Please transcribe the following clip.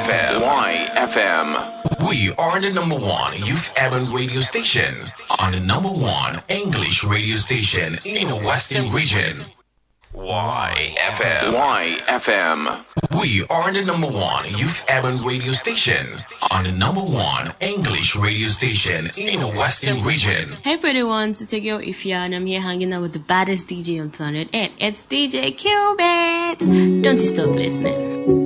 YFM. We are the number one youth urban radio station and the number one English radio station in the Western region. YFM. We are the number one youth urban radio station and the number one English radio station in the Western region. Hey pretty ones, it's your girl Ifya and I'm here hanging out with the baddest DJ on planet Earth. It's DJ Cubit. Don't you stop listening.